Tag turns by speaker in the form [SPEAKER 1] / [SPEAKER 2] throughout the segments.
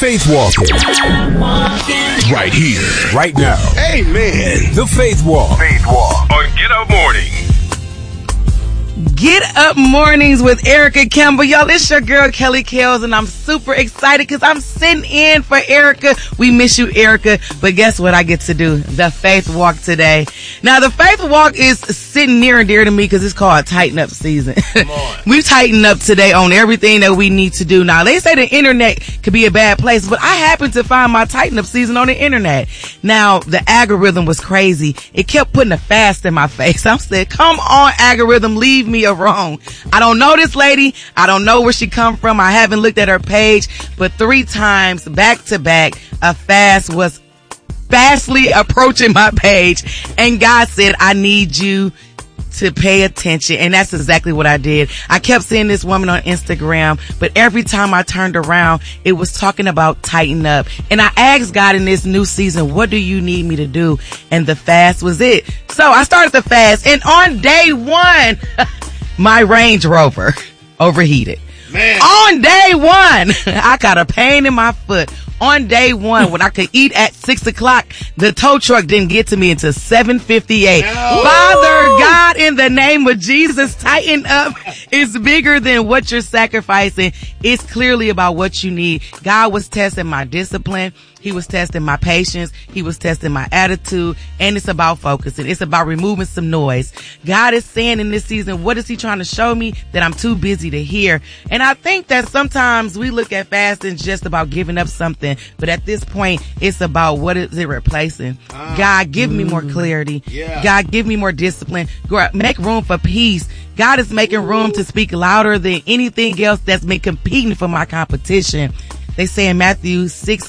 [SPEAKER 1] Faith Walking. Right here, right now. Amen. The Faith Walk.
[SPEAKER 2] Faith Walk on Get Up Morning.
[SPEAKER 3] Get Up Mornings with Erica Campbell. Y'all, it's your girl Kelly Kells, and I'm super excited because I'm sitting in for Erica. We miss you, Erica. But guess what I get to do? The Faith Walk today. Now, the Faith Walk is sitting near and dear to me because it's called Tighten Up season. Come on. We tighten up today on everything that we need to do. Now, they say the internet could be a bad place, but I happen to find my Tighten Up season on the internet. Now, the algorithm was crazy. It kept putting a fast in my face. I said, come on, algorithm, leave me alone. I don't know this lady. I don't know where she come from. I haven't looked at her page, but 3 times back to back, a fast was fastly approaching my page, and God said, I need you to pay attention. And that's exactly what I did. I kept seeing this woman on Instagram, but every time I turned around, it was talking about tighten up. And I asked God in this new season, what do you need me to do? And the fast was it. So I started the fast, and on day 1, my Range Rover overheated. Man. On day 1, I got a pain in my foot. On day 1, when I could eat at 6 o'clock, the tow truck didn't get to me until 7:58. No. Father God, in the name of Jesus, tighten up. It's bigger than what you're sacrificing. It's clearly about what you need. God was testing my discipline. He was testing my patience. He was testing my attitude. And it's about focusing. It's about removing some noise. God is saying in this season, what is he trying to show me? That I'm too busy to hear. And I think that sometimes we look at fasting just about giving up something. But at this point, it's about what is it replacing. God, give me more clarity. Yeah. God, give me more discipline. Make room for peace. God is making room to speak louder than anything else that's been competing for my competition. They say in Matthew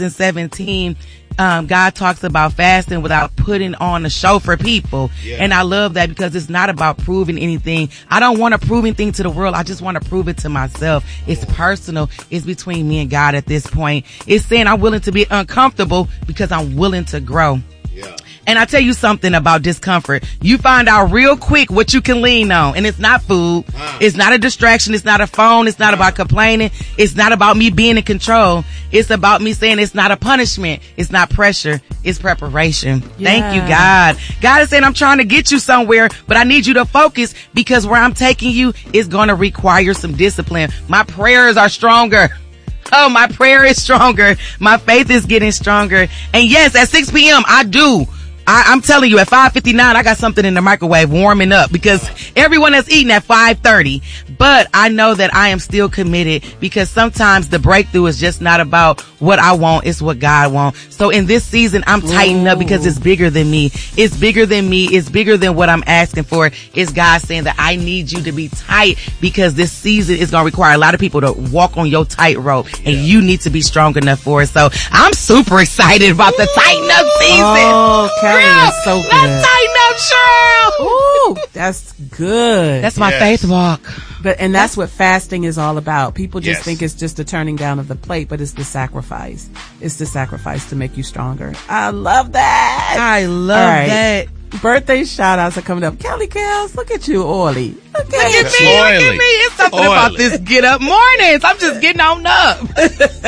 [SPEAKER 3] 6:17, God talks about fasting without putting on a show for people. Yeah. And I love that because it's not about proving anything. I don't want to prove anything to the world. I just want to prove it to myself. It's personal. It's between me and God at this point. It's saying I'm willing to be uncomfortable because I'm willing to grow. Yeah. And I tell you something about discomfort. You find out real quick what you can lean on. And it's not food. It's not a distraction. It's not a phone. It's not about complaining. It's not about me being in control. It's about me saying it's not a punishment. It's not pressure. It's preparation. Yeah. Thank you, God. God is saying I'm trying to get you somewhere, but I need you to focus because where I'm taking you is going to require some discipline. My prayers are stronger. Oh, my prayer is stronger. My faith is getting stronger. And yes, at 6 p.m., I'm telling you, at 5:59, I got something in the microwave warming up because everyone has eaten at 5:30. But I know that I am still committed because sometimes the breakthrough is just not about what I want. It's what God wants. So in this season, I'm tightening up because it's bigger than me. It's bigger than me. It's bigger than what I'm asking for. It's God saying that I need you to be tight because this season is going to require a lot of people to walk on your tightrope and you need to be strong enough for it. So I'm super excited about the tighten up season.
[SPEAKER 4] Oh, Kelly is so good.
[SPEAKER 3] Let's tighten up, Cheryl.
[SPEAKER 4] Ooh, that's good.
[SPEAKER 3] That's my faith walk.
[SPEAKER 4] And that's what fasting is all about. People just think it's just the turning down of the plate, but it's the sacrifice. It's the sacrifice to make you stronger. I love that.
[SPEAKER 3] I love that.
[SPEAKER 4] Birthday shout outs are coming up. Kelly Kells, look at you, oily. Look at
[SPEAKER 3] me. It's something about this get up mornings. I'm just getting on up.